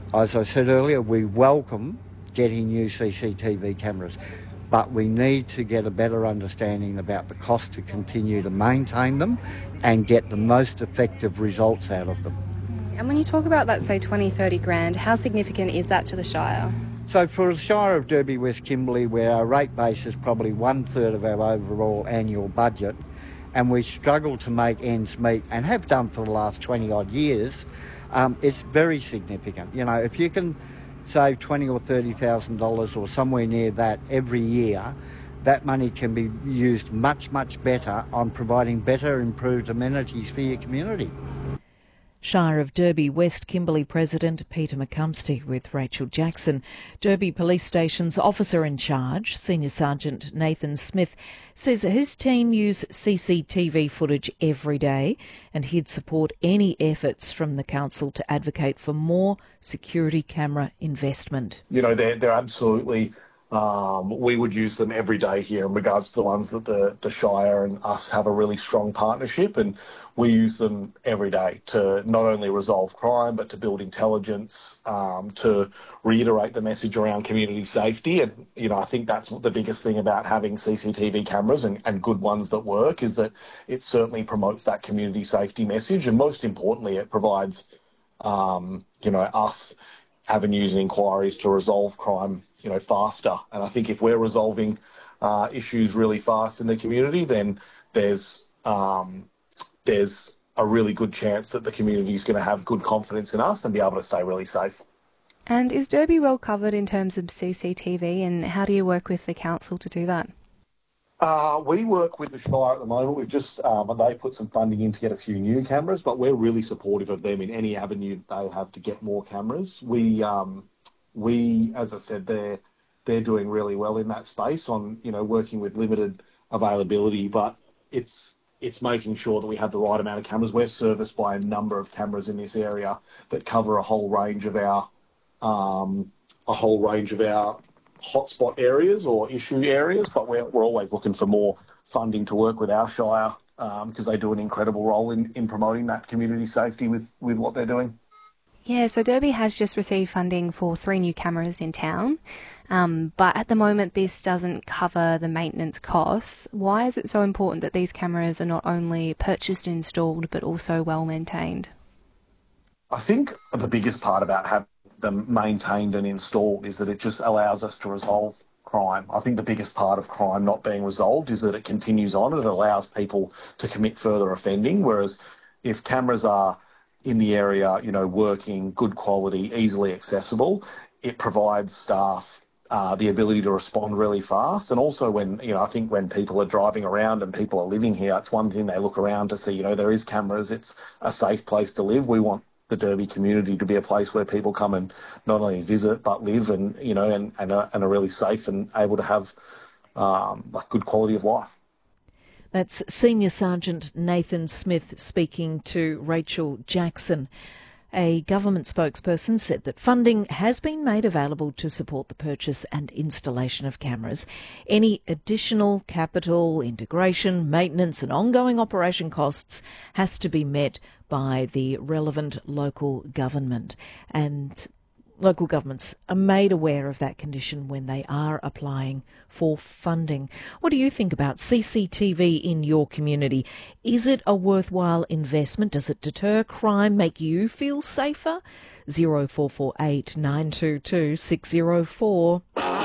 As I said earlier, we welcome getting new CCTV cameras, but we need to get a better understanding about the cost to continue to maintain them and get the most effective results out of them. And when you talk about that, say 20, 30 grand, how significant is that to the Shire? So for the Shire of Derby West Kimberley, where our rate base is probably 1/3 of our overall annual budget, and we struggle to make ends meet and have done for the last 20 odd years, it's very significant. You know, if you can save $20,000 or $30,000 or somewhere near that every year, that money can be used much, much better on providing better, improved amenities for your community. Shire of Derby West Kimberley President Peter McCumsty with Rachel Jackson. Derby Police Station's officer in charge, Senior Sergeant Nathan Smith, says his team use CCTV footage every day and he'd support any efforts from the council to advocate for more security camera investment. You know, they're absolutely... we would use them every day here in regards to the ones that the Shire and us have a really strong partnership, and we use them every day to not only resolve crime but to build intelligence, to reiterate the message around community safety. And, you know, I think that's the biggest thing about having CCTV cameras and good ones that work, is that it certainly promotes that community safety message, and most importantly it provides, you know, us avenues and inquiries to resolve crime, you know, faster. And I think if we're resolving issues really fast in the community, then there's a really good chance that the community is going to have good confidence in us and be able to stay really safe. And is Derby well covered in terms of CCTV, and how do you work with the council to do that? We work with the Shire at the moment. We've just, they put some funding in to get a few new cameras, but we're really supportive of them in any avenue they have to get more cameras. We, as I said, they're doing really well in that space on, you know, working with limited availability, but it's making sure that we have the right amount of cameras. We're serviced by a number of cameras in this area that cover a whole range of our hotspot areas or issue areas, but we're always looking for more funding to work with our Shire, because they do an incredible role in promoting that community safety with what they're doing. Yeah, so Derby has just received funding for 3 new cameras in town, but at the moment this doesn't cover the maintenance costs. Why is it so important that these cameras are not only purchased and installed but also well maintained? I think the biggest part about having them maintained and installed is that it just allows us to resolve crime. I think the biggest part of crime not being resolved is that it continues on and it allows people to commit further offending, whereas if cameras are in the area, you know, working, good quality, easily accessible, it provides staff the ability to respond really fast. And also when, you know, I think when people are driving around and people are living here, it's one thing they look around to see, you know, there is cameras, it's a safe place to live. We want the Derby community to be a place where people come and not only visit but live, and, you know, and are really safe and able to have like good quality of life. That's Senior Sergeant Nathan Smith speaking to Rachel Jackson. A government spokesperson said that funding has been made available to support the purchase and installation of cameras. Any additional capital, integration, maintenance and ongoing operation costs has to be met by the relevant local government. And local governments are made aware of that condition when they are applying for funding. What do you think about CCTV in your community? Is it a worthwhile investment? Does it deter crime, make you feel safer? 0448 922 604.